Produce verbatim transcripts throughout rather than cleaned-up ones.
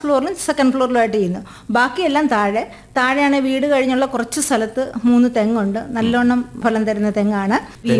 ഫ്ലോറിലും second ഫ്ലോറിലുമായിട്ട് ചെയ്യുന്നു. ബാക്കിയെല്ലാം താഴെ താഴെയാണ് വീട് കഴിഞ്ഞുള്ള കുറച്ച് സ്ഥലത്ത് മൂന്ന് തെങ്ങുണ്ട്. നല്ലോണം ഫലം തരുന്ന തെങ്ങാണ്.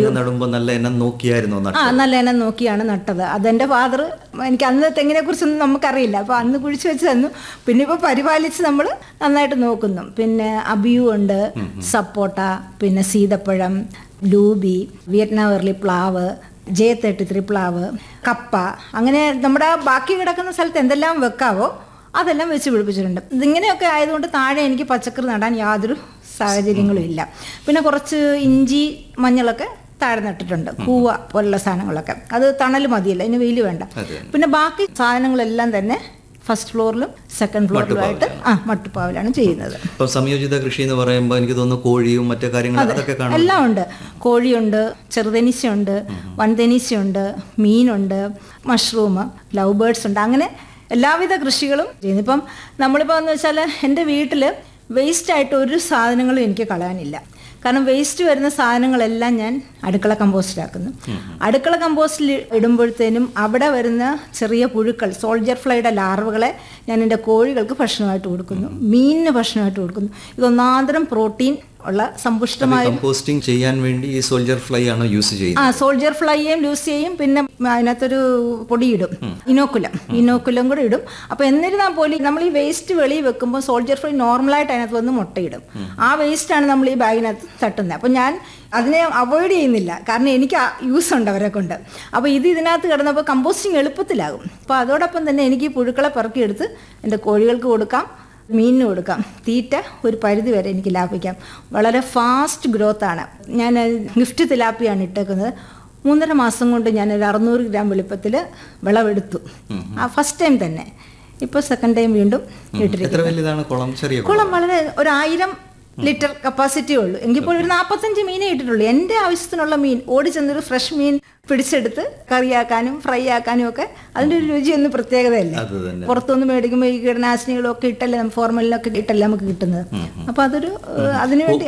ആ നല്ല ഇനം നോക്കിയാണ് നട്ടത്. അതെന്റെ ഫാദർ, എനിക്ക് അന്ന് തെങ്ങിനെ കുറിച്ചൊന്നും നമുക്കറിയില്ല, അപ്പൊ അന്ന് കുഴിച്ചു വെച്ച് തന്നു. പിന്നെ ഇപ്പൊ പരിപാലിച്ച് നമ്മൾ നന്നായിട്ട് നോക്കുന്നു. പിന്നെ അബിയു ഉണ്ട്, സപ്പോട്ട, പിന്നെ സീതപ്പഴം, ലൂബി, വിയറ്റ്നാം എർലി പ്ലാവ്, ജെ തേർട്ടി ത്രീ പ്ലാവ്, കപ്പ, അങ്ങനെ നമ്മുടെ ബാക്കി കിടക്കുന്ന സ്ഥലത്ത് എന്തെല്ലാം വെക്കാവോ അതെല്ലാം വെച്ച് പിടിപ്പിച്ചിട്ടുണ്ട്. ഇതിങ്ങനെയൊക്കെ ആയതുകൊണ്ട് താഴെ എനിക്ക് പച്ചക്കറി നടാൻ യാതൊരു സാഹചര്യങ്ങളും ഇല്ല. പിന്നെ കുറച്ച് ഇഞ്ചി, മഞ്ഞളൊക്കെ താഴെ നട്ടിട്ടുണ്ട്. കൂവ പോലുള്ള സാധനങ്ങളൊക്കെ. അത് തണൽ മതിയല്ല, അതിന് വെയിൽ വേണ്ട. പിന്നെ ബാക്കി സാധനങ്ങളെല്ലാം തന്നെ ഫസ്റ്റ് ഫ്ലോറിലും സെക്കൻഡ് ഫ്ലോറിലുമായിട്ട് ആ മട്ടുപ്പാവിലാണ് ചെയ്യുന്നത്. സംയോജിത കൃഷി എന്ന് പറയുമ്പോൾ എനിക്ക് തോന്നുന്നു കോഴിയും മറ്റു കാര്യങ്ങളും എല്ലാം ഉണ്ട്. കോഴിയുണ്ട്, ചെറുതെനീശയുണ്ട്, വൻതെനീശയുണ്ട്, മീനുണ്ട്, മഷ്റൂം, ലവ് ബേർഡ്സ് ഉണ്ട്. അങ്ങനെ എല്ലാവിധ കൃഷികളും ചെയ്യുന്നു. ഇപ്പം നമ്മളിപ്പോൾ എന്ന് വെച്ചാൽ എൻ്റെ വീട്ടിൽ വേസ്റ്റായിട്ട് ഒരു സാധനങ്ങളും എനിക്ക് കളയാനില്ല. കാരണം വേസ്റ്റ് വരുന്ന സാധനങ്ങളെല്ലാം ഞാൻ അടുക്കള കമ്പോസ്റ്റിലാക്കുന്നു. അടുക്കള കമ്പോസ്റ്റിൽ ഇടുമ്പോഴത്തേനും അവിടെ വരുന്ന ചെറിയ പുഴുക്കൾ, സോൾജർ ഫ്ലൈയുടെ ലാർവകളെ ഞാൻ എൻ്റെ കോഴികൾക്ക് ഭക്ഷണമായിട്ട് കൊടുക്കുന്നു, മീനിന് ഭക്ഷണമായിട്ട് കൊടുക്കുന്നു. ഇതൊന്നാന്തരം പ്രോട്ടീൻ ഉള്ള സമ്പുഷ്ടമായ കമ്പോസ്റ്റിംഗ് ചെയ്യാൻ വേണ്ടി ഈ സോൾജർ ഫ്ലൈ ആണ് യൂസ് ചെയ്യുന്നത്. ആ സോൾജർ ഫ്ലൈയും യൂസ് ചെയ്യും. പിന്നെ അതിനകത്തൊരു പൊടി ഇടും, ഇനോക്കുലം ഇനോക്കുലം കൂടെ ഇടും. അപ്പൊ എന്നിരുന്നാൽ പോലും നമ്മൾ ഈ വേസ്റ്റ് വെളിയിൽ വെക്കുമ്പോൾ സോൾജർ ഫ്ലൈ നോർമലായിട്ട് അതിനകത്ത് വന്ന് മുട്ടയിടും. ആ വേസ്റ്റാണ് നമ്മൾ ഈ ബാഗിനകത്ത് തട്ടുന്നത്. അപ്പം ഞാൻ അതിനെ അവോയ്ഡ് ചെയ്യുന്നില്ല, കാരണം എനിക്ക് യൂസ് ഉണ്ട് അവരെ കൊണ്ട്. അപ്പോൾ ഇത് ഇതിനകത്ത് കിടന്നപ്പോൾ കമ്പോസ്റ്റിംഗ് എളുപ്പത്തിലാകും. അപ്പോൾ അതോടൊപ്പം തന്നെ എനിക്ക് ഈ പുഴുക്കളെ പെറുക്കിയെടുത്ത് എൻ്റെ കോഴികൾക്ക് കൊടുക്കാം, മീനിന് കൊടുക്കാം. തീറ്റ ഒരു പരിധി വരെ എനിക്ക് ലാഭിക്കാം. വളരെ ഫാസ്റ്റ് ഗ്രോത്താണ്. ഞാൻ ഗിഫ്റ്റ് തിലാപ്പിയാണ് ഇട്ടേക്കുന്നത്. മൂന്നര മാസം കൊണ്ട് ഞാൻ ഒരു അറുന്നൂറ് ഗ്രാം വെളുപ്പത്തിൽ വിളവെടുത്തു. ആ ഫസ്റ്റ് ടൈം തന്നെ. ഇപ്പോൾ സെക്കൻഡ് ടൈം വീണ്ടും ഇട്ടിരിക്കുന്നു. കുളം വളരെ ഒരു ആയിരം ലിറ്റർ കപ്പാസിറ്റി ഉള്ളൂ. എങ്കിപ്പോൾ ഒരു നാൽപ്പത്തഞ്ച് മീനേ ഇട്ടിട്ടുള്ളൂ. എൻ്റെ ആവശ്യത്തിനുള്ള മീൻ ഓടി ചെന്നൊരു ഫ്രഷ് മീൻ പിടിച്ചെടുത്ത് കറിയാക്കാനും ഫ്രൈ ആക്കാനും ഒക്കെ അതിൻ്റെ ഒരു രുചിയൊന്നും പ്രത്യേകതയല്ലേ. പുറത്തുനിന്ന് മേടിക്കുമ്പോൾ ഈ കീടനാശിനികളും ഒക്കെ ഇട്ടല്ലേ, ഫോർമലിനൊക്കെ ഇട്ടല്ലേ നമുക്ക് കിട്ടുന്നത്. അപ്പോൾ അതൊരു അതിനുവേണ്ടി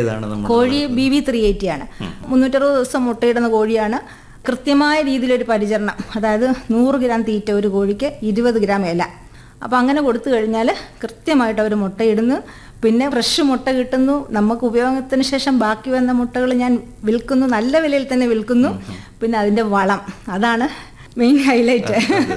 കോഴി ബി വി ത്രീ എയ്റ്റി ആണ്. മുന്നൂറ്ററുപത് ദിവസം മുട്ടയിടുന്ന കോഴിയാണ്. കൃത്യമായ രീതിയിലൊരു പരിചരണം, അതായത് നൂറ് ഗ്രാം തീറ്റ ഒരു കോഴിക്ക് ഇരുപത് ഗ്രാം ഇല. അപ്പോൾ അങ്ങനെ കൊടുത്തു കഴിഞ്ഞാൽ കൃത്യമായിട്ട് അവർ മുട്ടയിടുന്നു. പിന്നെ ഫ്രഷ് മുട്ട കിട്ടുന്നു. നമുക്ക് ഉപയോഗത്തിന് ശേഷം ബാക്കി വന്ന മുട്ടകൾ ഞാൻ വിൽക്കുന്നു, നല്ല വിലയിൽ തന്നെ വിൽക്കുന്നു. പിന്നെ അതിൻ്റെ വളം, അതാണ് മെയിൻ ഹൈലൈറ്റ്.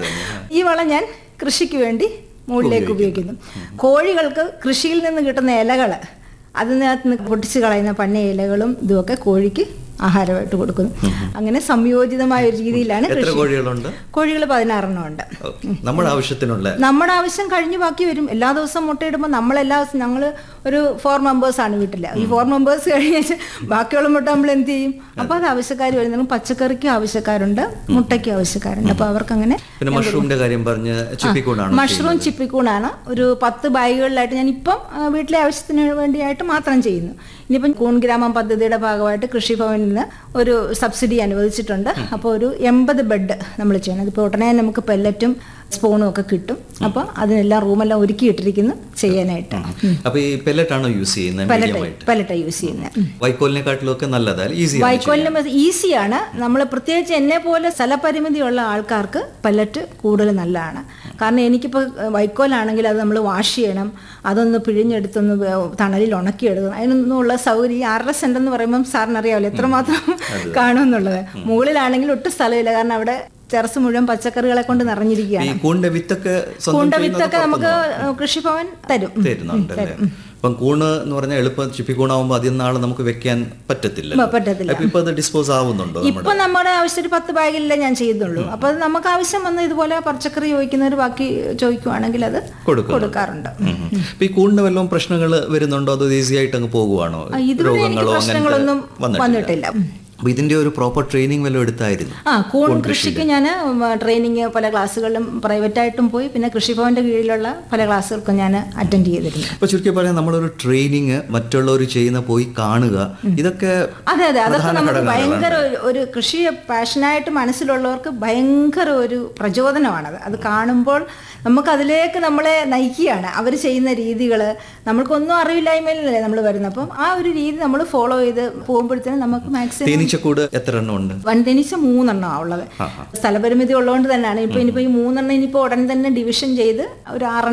ഈ വളം ഞാൻ കൃഷിക്ക് വേണ്ടി മുകളിലേക്ക് ഉപയോഗിക്കുന്നു. കോഴികൾക്ക് കൃഷിയിൽ നിന്ന് കിട്ടുന്ന ഇലകൾ, അതിനകത്ത് നിന്ന് പൊട്ടിച്ച് കളയുന്ന പന്ന ഇലകളും ഇതുമൊക്കെ കോഴിക്ക് ആഹാരമായിട്ട് കൊടുക്കുന്നു. അങ്ങനെ സംയോജിതമായ ഒരു രീതിയിലാണ് കൃഷി. കോഴികൾ പതിനാറെണ്ണം ഉണ്ട്. നമ്മുടെ ആവശ്യത്തിനുള്ള നമ്മുടെ ആവശ്യം കഴിഞ്ഞ് ബാക്കി വരും. എല്ലാ ദിവസവും മുട്ടയിടുമ്പോൾ നമ്മളെല്ലാ ദിവസവും ഞങ്ങൾ ഒരു ഫോർ മെമ്പേഴ്സാണ് വീട്ടിൽ. ഈ ഫോർ മെമ്പേഴ്സ് കഴിഞ്ഞ് ബാക്കിയുള്ള മുട്ട നമ്മൾ എന്ത് ചെയ്യും? അപ്പോൾ അത് ആവശ്യക്കാർ വരുന്നതും പച്ചക്കറിക്കും ആവശ്യക്കാരുണ്ട്, മുട്ടയ്ക്കും ആവശ്യക്കാരുണ്ട്. അപ്പോൾ അവർക്ക് അങ്ങനെ. മഷ്റൂം ചിപ്പിക്കൂണാണ് ഒരു പത്ത് ബാഗുകളിലായിട്ട് ഞാൻ ഇപ്പം വീട്ടിലെ ആവശ്യത്തിന് വേണ്ടിയായിട്ട് മാത്രം ചെയ്യുന്നു. ഇനിയിപ്പം കൂൺ ഗ്രാമം പദ്ധതിയുടെ ഭാഗമായിട്ട് കൃഷിഭവനിൽ നിന്ന് ഒരു സബ്സിഡി അനുവദിച്ചിട്ടുണ്ട്. അപ്പോൾ ഒരു എൺപത് ബെഡ് നമ്മൾ ചെയ്യണം. ഇപ്പോൾ ഉടനെ നമുക്ക് പെല്ലറ്റും സ്പൂണും ഒക്കെ കിട്ടും. അപ്പോൾ അതിനെല്ലാം റൂമെല്ലാം ഒരുക്കിയിട്ടിരിക്കുന്നു ചെയ്യാനായിട്ട്. പെല്ലറ്റ് യൂസ് ചെയ്യുന്നത് വൈക്കോലിനെ ഈസിയാണ്. നമ്മൾ പ്രത്യേകിച്ച് എന്നെ പോലെ സ്ഥലപരിമിതിയുള്ള ആൾക്കാർക്ക് പെല്ലറ്റ് കൂടുതൽ നല്ലതാണ്. കാരണം എനിക്കിപ്പോൾ വൈക്കോലാണെങ്കിൽ അത് നമ്മൾ വാഷ് ചെയ്യണം, അതൊന്ന് പിഴിഞ്ഞെടുത്തൊന്ന് തണലിൽ ഉണക്കിയെടുക്കണം. അതിനൊന്നുള്ള സൗകര്യം ആറര സെന്റ് എന്ന് പറയുമ്പം സാറിനറിയാമല്ലോ എത്രമാത്രം കാണുമെന്നുള്ളത്. മുകളിലാണെങ്കിൽ ഒട്ടും സ്ഥലമില്ല, കാരണം അവിടെ ടെറസ് മുഴുവൻ പച്ചക്കറികളെ കൊണ്ട് നിറഞ്ഞിരിക്കുകയാണ്. കൂണ്ട വിത്തൊക്കെ നമുക്ക് കൃഷിഭവൻ തരും. ഇപ്പം കൂണ് എന്ന് പറഞ്ഞാൽ എളുപ്പം ചിപ്പിക്കൂണാവുമ്പോൾ അധികം നാൾ നമുക്ക് വെക്കാൻ പറ്റത്തില്ല. പറ്റത്തില്ല. ഇപ്പൊ അത് ഡിസ്പോസ് ആവുന്നുണ്ടോ? ഇപ്പൊ നമ്മുടെ ആവശ്യം ഒരു പത്ത് ബാഗിലേ ഞാൻ ചെയ്യുന്നുള്ളൂ. അപ്പൊ നമുക്ക് ആവശ്യം വന്ന് ഇതുപോലെ പച്ചക്കറി ചോദിക്കുന്നവർ ബാക്കി ചോദിക്കുവാണെങ്കിൽ അത് കൊടുക്കാറുണ്ട്. ഈ കൂണിന് വല്ലതും പ്രശ്നങ്ങൾ വരുന്നുണ്ടോ? അത് ഈസി ആയിട്ട് അങ്ങ് പോകുവാണോ? രോഗങ്ങളോ പ്രശ്നങ്ങളൊന്നും വന്നിട്ടില്ല. ഇതിന്റെ ഒരു പ്രോപ്പർ ട്രെയിനിങ് വല്ലതും എടുത്തായിരുന്നു? ആ കൂൺ കൃഷിക്ക് ഞാൻ ട്രെയിനിങ് പല ക്ലാസ്സുകളിലും പ്രൈവറ്റായിട്ടും പോയി, പിന്നെ കൃഷിഭവന്റെ കീഴിലുള്ള പല ക്ലാസ്സുകൾക്കും ഞാൻ അറ്റൻഡ് ചെയ്തിരുന്നു. അപ്പൊ ചുരുക്കി പറയാൻ നമ്മളൊരു ട്രെയിനിങ് മറ്റുള്ളവർ ചെയ്യുന്ന പോയി കാണുക, ഇതൊക്കെ അതെ അതെ അതൊക്കെ നമുക്ക് ഭയങ്കര ഒരു കൃഷി പാഷനായിട്ട് മനസ്സിലുള്ളവർക്ക് ഭയങ്കര ഒരു പ്രചോദനമാണത്. അത് കാണുമ്പോൾ നമുക്ക് അതിലേക്ക് നമ്മളെ നയിക്കുകയാണ്. അവർ ചെയ്യുന്ന രീതികൾ നമ്മൾക്കൊന്നും അറിവില്ലായ്മയിലല്ലേ നമ്മൾ വരുന്നത്. അപ്പം ആ ഒരു രീതി നമ്മൾ ഫോളോ ചെയ്ത് പോകുമ്പോഴത്തേനും നമുക്ക് മാക്സിമം തേനീച്ചക്കൂട് എത്ര എണ്ണം ഉണ്ട്? വൻതേനീച്ച മൂന്നെണ്ണമാണ് ഉള്ളത്. സ്ഥലപരിമിതി ഉള്ളതുകൊണ്ട് തന്നെയാണ്. ഇപ്പൊ ഇനിയിപ്പോ ഈ മൂന്നെണ്ണം ഇനിയിപ്പോ ഉടൻ തന്നെ ഡിവിഷൻ ചെയ്ത് ഒരു ആറ്